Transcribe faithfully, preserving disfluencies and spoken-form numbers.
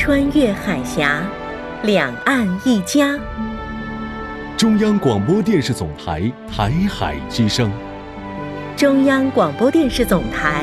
穿越海峡，两岸一家。 中央广播电视总台台海之声。 中央广播电视总台